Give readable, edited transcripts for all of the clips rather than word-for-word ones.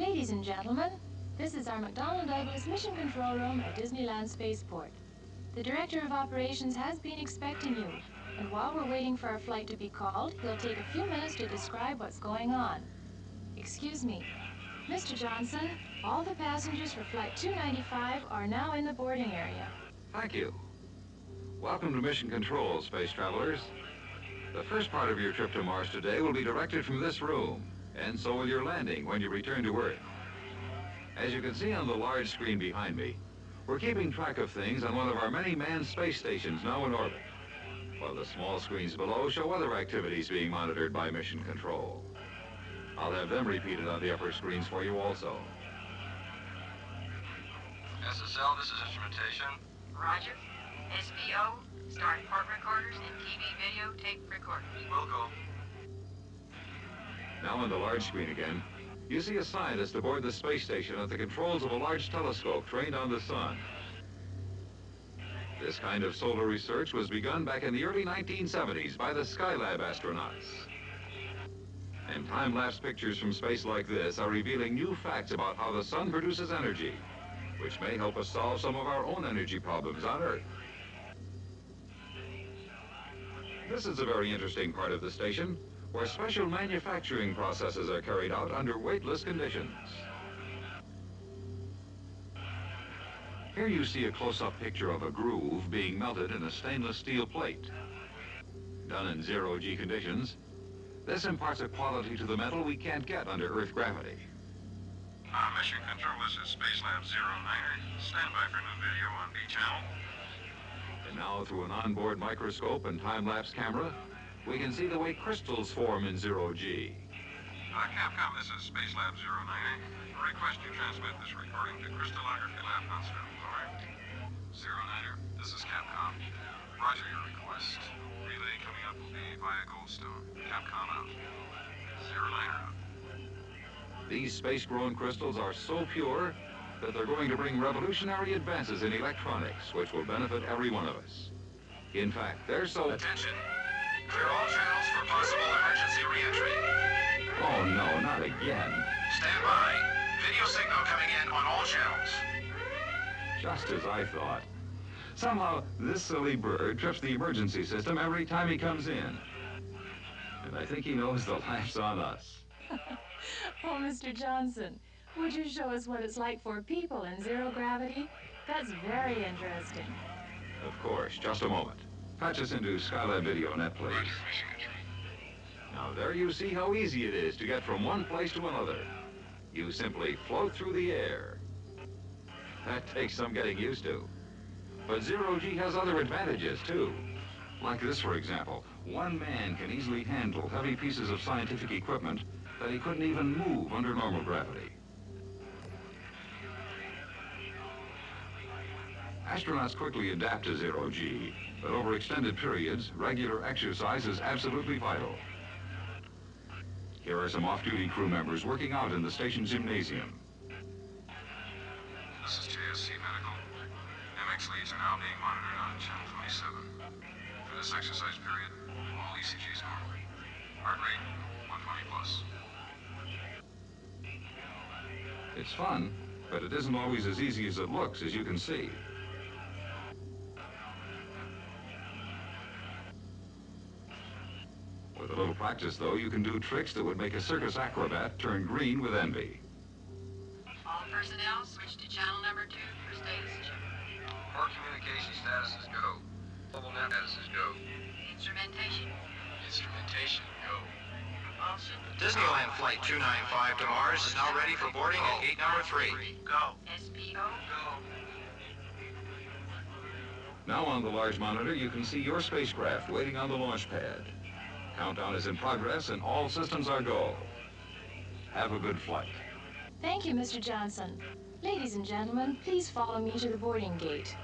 Ladies and gentlemen, this is our McDonnell Douglas Mission Control Room at Disneyland Spaceport. The Director of Operations has been expecting you, and while we're waiting for our flight to be called, he'll take a few minutes to describe what's going on. Excuse me. Mr. Johnson, all the passengers for Flight 295 are now in the boarding area. Thank you. Welcome to Mission Control, space travelers. The first part of your trip to Mars today will be directed from this room, and so will your landing when you return to Earth. As you can see on the large screen behind me, we're keeping track of things on one of our many manned space stations now in orbit, while the small screens below show other activities being monitored by Mission Control. I'll have them repeated on the upper screens for you also. SSL, this is instrumentation. Roger. SBO, start port recorders and TV video tape recorders. Will go. Now on the large screen again, you see a scientist aboard the space station at the controls of a large telescope trained on the sun. This kind of solar research was begun back in the early 1970s by the Skylab astronauts. And time-lapse pictures from space like this are revealing new facts about how the sun produces energy, which may help us solve some of our own energy problems on Earth. This is a very interesting part of the station, where special manufacturing processes are carried out under weightless conditions. Here you see a close-up picture of a groove being melted in a stainless steel plate. Done in zero-G conditions, this imparts a quality to the metal we can't get under Earth gravity. Mission Control, this is Spacelab 09er. Stand by for new video on B channel. And now, through an onboard microscope and time-lapse camera, we can see the way crystals form in zero-G. Capcom, this is Spacelab 09er. Request you transmit this recording to Crystallography Lab Huntsville. Over. 09er, this is Capcom. Roger your request. Relay coming up will be via Goldstone. Capcom out. 09er out. These space-grown crystals are so pure that they're going to bring revolutionary advances in electronics, which will benefit every one of us. In fact, they're so... Attention. Clear all channels for possible emergency re-entry. Oh, no, not again. Stand by. Video signal coming in on all channels. Just as I thought. Somehow, this silly bird trips the emergency system every time he comes in. And I think he knows the laugh's on us. Oh, Mr. Johnson, would you show us what it's like for people in zero gravity? That's very interesting. Of course, just a moment. Patch us into Skylab Video Net, please. Roger, Mission Control. Now there you see how easy it is to get from one place to another. You simply float through the air. That takes some getting used to. But zero-G has other advantages, too. Like this, for example. One man can easily handle heavy pieces of scientific equipment that he couldn't even move under normal gravity. Astronauts quickly adapt to zero-G, but over extended periods, regular exercise is absolutely vital. Here are some off-duty crew members working out in the station gymnasium. This is JSC Medical. MX leads are now being monitored on channel 27. For this exercise period, all ECGs normal. Heart rate, 120 plus. It's fun, but it isn't always as easy as it looks, as you can see. With a little practice, though, you can do tricks that would make a circus acrobat turn green with envy. All personnel switch to channel number 2 for status check. Port communication status is go. Global net status is go. Instrumentation. Instrumentation, go. Propulsion. Disneyland Flight 295 to Mars is now ready for boarding at gate number 3. Go. SPO. Go. Now on the large monitor, you can see your spacecraft waiting on the launch pad. Countdown is in progress and all systems are go. Have a good flight. Thank you, Mr. Johnson. Ladies and gentlemen, please follow me to the boarding gate.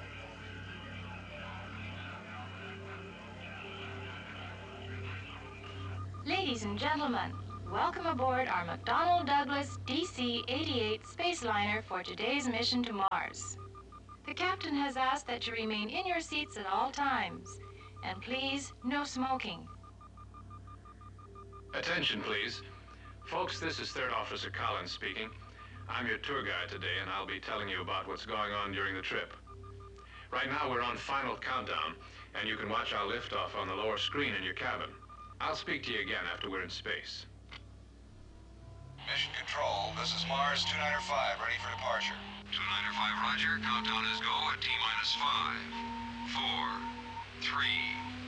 Ladies and gentlemen, welcome aboard our McDonnell Douglas DC-88 spaceliner for today's mission to Mars. The captain has asked that you remain in your seats at all times. And please, no smoking. Attention, please. Folks, this is Third Officer Collins speaking. I'm your tour guide today, and I'll be telling you about what's going on during the trip. Right now, we're on final countdown, and you can watch our liftoff on the lower screen in your cabin. I'll speak to you again after we're in space. Mission Control, this is Mars 295, ready for departure. 295, roger. Countdown is go at T-minus 5, 4, 3,